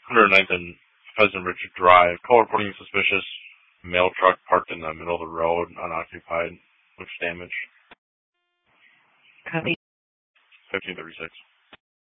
109th and President Richard Drive. Call reporting suspicious mail truck parked in the middle of the road, unoccupied. Looks damaged. Copy. 1536.